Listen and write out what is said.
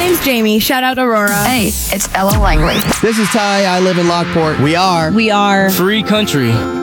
name's Jamie. Shout out Aurora. Hey, it's Ella Langley. This is Ty. I live in Lockport. We are We are Free Country.